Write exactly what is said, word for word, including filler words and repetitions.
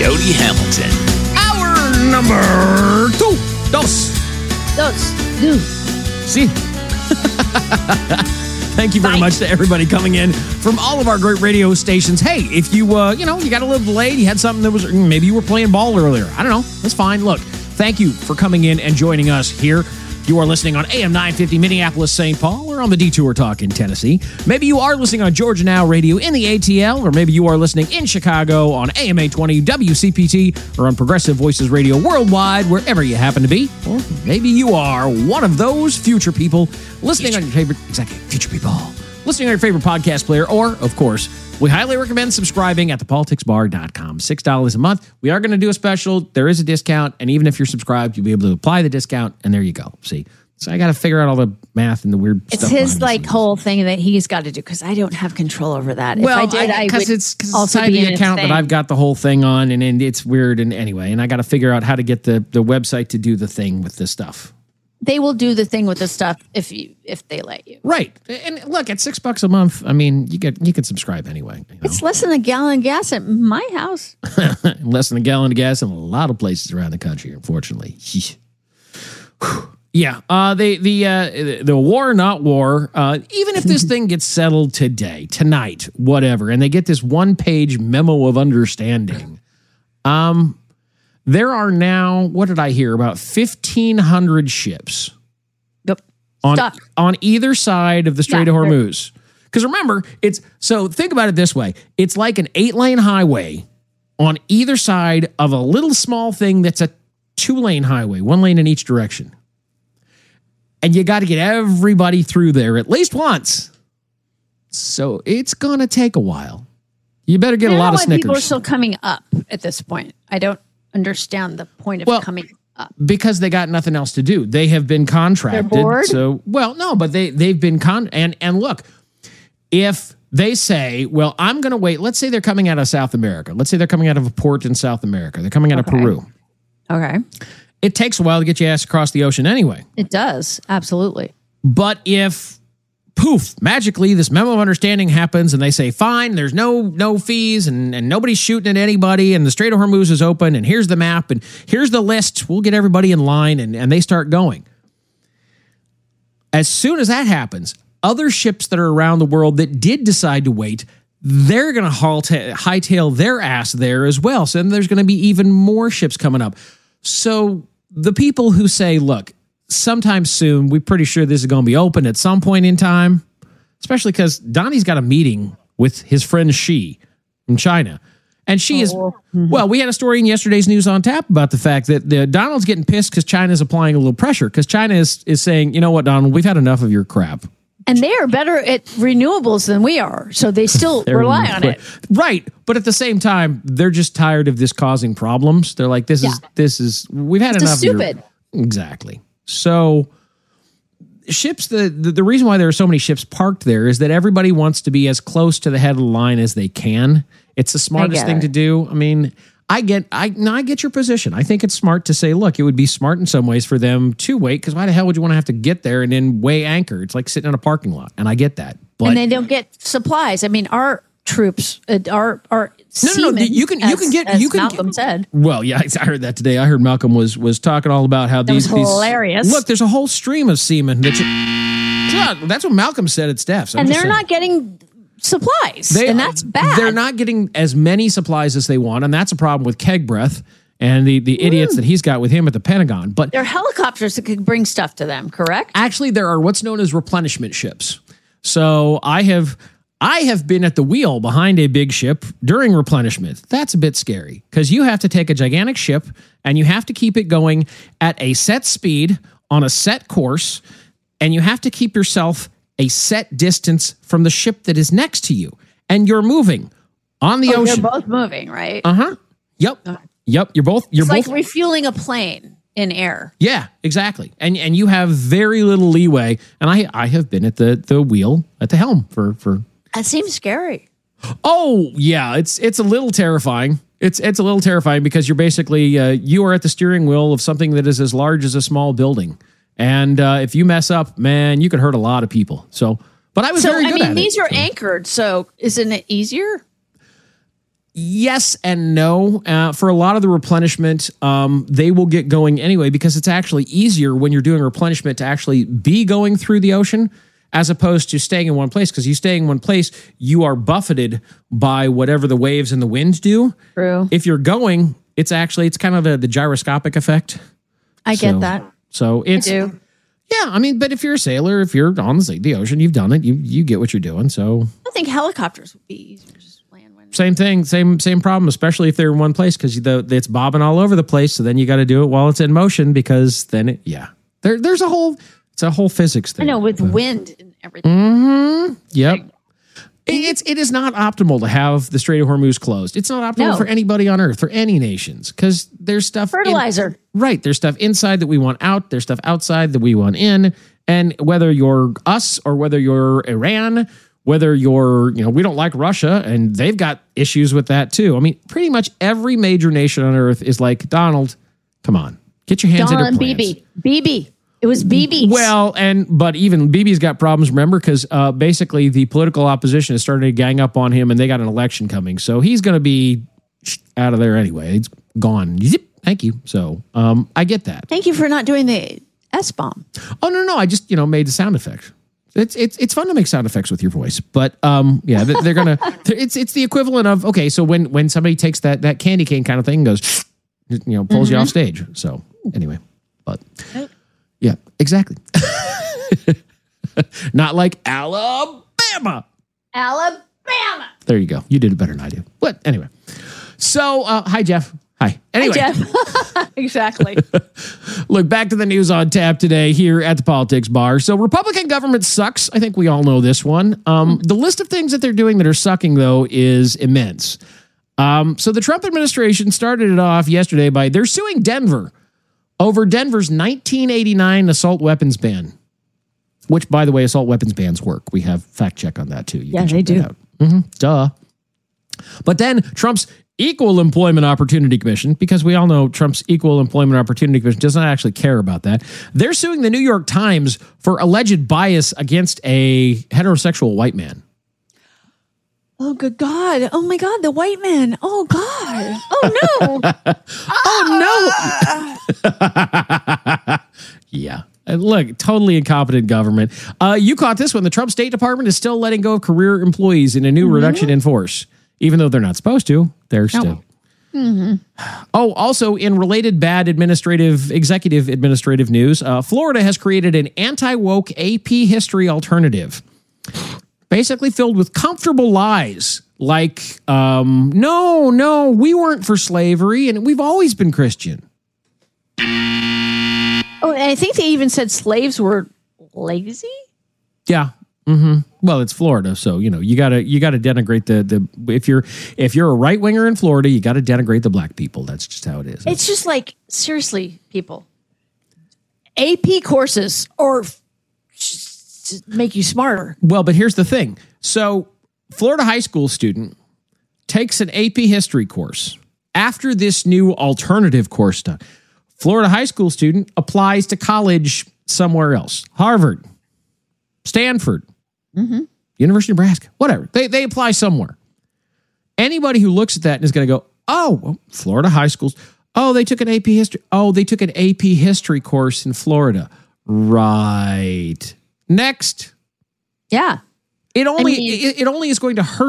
Jody Hamilton. Hour number two. Dos. Dos. Do. See? Thank you very Bye. much to everybody coming in from all of our great radio stations. Hey, if you, uh, you know, you got a little delayed, you had something that was, maybe you were playing ball earlier. I don't know. That's fine. Look, thank you for coming in and joining us here. You are listening on A M nine fifty Minneapolis, Saint Paul, or on the Detour Talk in Tennessee. Maybe you are listening on Georgia Now Radio in the A T L, or maybe you are listening in Chicago on A M eight twenty W C P T, or on Progressive Voices Radio worldwide, wherever you happen to be. Or maybe you are one of those future people listening on your favorite, exactly, future people, listening on your favorite podcast player, or, of course, we highly recommend subscribing at the politics bar dot com. six dollars a month. We are going to do a special. There is a discount. And even if you're subscribed, you'll be able to apply the discount. And there you go. See? So I got to figure out all the math and the weird It's stuff. his behind like the whole thing that he's got to do because I don't have control over that. Well, if I did, I, because would it's, cause also it's be the in account his that thing. I've got the whole thing on. And, and it's weird. And anyway, and I got to figure out how to get the, the website to do the thing with this stuff. They will do the thing with the stuff if you if they let you. Right. And look, at six bucks a month, I mean, you get you can subscribe anyway. You know? It's less than a gallon of gas at my house. Less than a gallon of gas in a lot of places around the country, unfortunately. Yeah. Uh, the the uh, the war, not war. Uh, even if this thing gets settled today, tonight, whatever, and they get this one page memo of understanding. Um. There are now, what did I hear, about fifteen hundred ships Yep. on, Stop. on either side of the Strait Yeah, of Hormuz. Because remember, it's so think about it this way. It's like an eight-lane highway on either side of a little small thing that's a two-lane highway, one lane in each direction. And you got to get everybody through there at least once. So it's going to take a while. You better get I a don't lot know of why Snickers. people are still coming up at this point. I don't understand the point of Well, coming up. Because they got nothing else to do. They have been contracted. They're bored? So, well, no, but they, they've been con and, and look, if they say, well, I'm going to wait, let's say they're coming out of South America. Let's say they're coming out of a port in South America. They're coming out Okay. of Peru. Okay. It takes a while to get your ass across the ocean anyway. It does. Absolutely. But if poof, magically this memo of understanding happens and they say, fine, there's no no fees and, and nobody's shooting at anybody and the Strait of Hormuz is open and here's the map and here's the list. We'll get everybody in line and, and they start going. As soon as that happens, other ships that are around the world that did decide to wait, they're going to hightail their ass there as well. So then there's going to be even more ships coming up. So the people who say, look, sometime soon, we're pretty sure this is going to be open at some point in time, especially because Donnie's got a meeting with his friend Xi from China. And Xi is, well, we had a story in yesterday's News on Tap about the fact that the, Donald's getting pissed because China's applying a little pressure because China is, is saying, you know what, Donald, we've had enough of your crap. And they are better at renewables than we are. So they still rely on it. Right. But at the same time, they're just tired of this causing problems. They're like, this Yeah. is, this is, we've had It's enough of your- stupid. Exactly. So ships, the, the the reason why there are so many ships parked there is that everybody wants to be as close to the head of the line as they can. It's the smartest get thing it. to do. I mean, I get I no, I get your position. I think it's smart to say, look, it would be smart in some ways for them to wait because why the hell would you want to have to get there and then weigh anchor? It's like sitting in a parking lot, and I get that. But And they don't get supplies. I mean, our troops, uh, our, our No, no, no, seamen, you can- you as- can get- as you can Malcolm get- said. well, yeah, I heard that today. I heard Malcolm was was talking all about how these was these hilarious. look. There's a whole stream of seamen that you, yeah, that's what Malcolm said at Staff's. I'm And just they're saying. not getting supplies. They- and that's bad. They're not getting as many supplies as they want, and that's a problem with Keg Breath and the, the idiots that he's got with him at the Pentagon. But They're helicopters that could bring stuff to them, correct? actually, there are what's known as replenishment ships. So I have I have been at the wheel behind a big ship during replenishment. That's a bit scary because you have to take a gigantic ship and you have to keep it going at a set speed on a set course, and you have to keep yourself a set distance from the ship that is next to you, and you're moving on the Oh, ocean. they're both moving, right? Uh huh. Yep. Yep. You're both. You're it's both. like refueling a plane in air. Yeah, exactly. And and you have very little leeway. And I I have been at the the wheel at the helm for for. That seems scary. Oh yeah, it's it's a little terrifying. It's it's a little terrifying because you're basically uh, you are at the steering wheel of something that is as large as a small building, and uh, if you mess up, man, you could hurt a lot of people. So, but I was So, very I good mean, at these it, are so. anchored. So, isn't it easier? Yes and no. Uh, for a lot of the replenishment, um, they will get going anyway because it's actually easier when you're doing replenishment to actually be going through the ocean as opposed to staying in one place. Because you stay in one place, you are buffeted by whatever the waves and the winds do. True. If you're going, it's actually, it's kind of a, the gyroscopic effect. I So- get that. So it's, I do. yeah, I mean, but if you're a sailor, if you're on the, the ocean, you've done it, you you get what you're doing. So I think helicopters would be easier to just land when. same thing, same same problem, especially if they're in one place because the it's bobbing all over the place. So then you got to do it while it's in motion because then it, yeah, there there's a whole it's a whole physics I thing. know with wind and everything. Mm-hmm. Yep. It's it is not optimal to have the Strait of Hormuz closed. It's not optimal No. for anybody on Earth, for any nations, because there's stuff in- Fertilizer. right. There's stuff inside that we want out. There's stuff outside that we want in. And whether you're us or whether you're Iran, whether you're, you know, we don't like Russia and they've got issues with that too. I mean, pretty much every major nation on Earth is like, Donald, come on, get your hands Donald and in your plans. B B. B B. It was B B. Well, and but even Bibi's got problems, remember, because uh, basically the political opposition has started to gang up on him and they got an election coming. So he's going to be out of there anyway. It's gone. Zip. Thank you. So um, I get that. Thank you for not doing the S-bomb. Oh, no, no. I just, you know, made the sound effect. It's it's it's fun to make sound effects with your voice, but um, yeah, they- they're gonna. It's it's the equivalent of okay. So when when somebody takes that that candy cane kind of thing and goes, you know, pulls you off stage. So anyway, but yeah, exactly. Not like Alabama. Alabama. There you go. You did it better than I do. But anyway, so uh, hi Jeff. Hi. Anyway, Hi, Jeff. Exactly. look, back to the news on tap today here at the Politics Bar. So Republican government sucks. I think we all know this one. Um, the list of things that they're doing that are sucking, though, is immense. Um, so the Trump administration started it off yesterday by they're suing Denver over Denver's nineteen eighty-nine assault weapons ban, which, by the way, assault weapons bans work. We have fact check on that, too. You Yeah, can check they that do. out. Mhm. Duh. But then Trump's Equal Employment Opportunity Commission, because we all know Trump's Equal Employment Opportunity Commission does not actually care about that. They're suing the New York Times for alleged bias against a heterosexual white man. Oh, good God. Oh, my God. The white man. Oh, God. Oh, no. Oh, no. Yeah. And look, totally incompetent government. Uh, you caught this one. The Trump State Department is still letting go of career employees in a new reduction in force. Even though they're not supposed to, they're still. Oh, also in related bad administrative, executive administrative news, uh, Florida has created an anti-woke A P history alternative, basically filled with comfortable lies like, um, no, no, we weren't for slavery and we've always been Christian. Oh, and I think they even said slaves were lazy. Yeah. Mm-hmm. Well, it's Florida, so you know you gotta you gotta denigrate the the if you're if you're a right winger in Florida, you gotta denigrate the black people. That's just how it is. It's just like, seriously, people. A P courses or f- just make you smarter. Well, but here's the thing. So, Florida high school student takes an A P history course after this new alternative course done. Florida high school student applies to college somewhere else, Harvard, Stanford, University of Nebraska, whatever. They they apply somewhere. Anybody who looks at that and is going to go, oh, well, Florida high schools. Oh, they took an A P history. Oh, they took an A P history course in Florida. Right. Next. Yeah. It only I mean- it, it only is going to hurt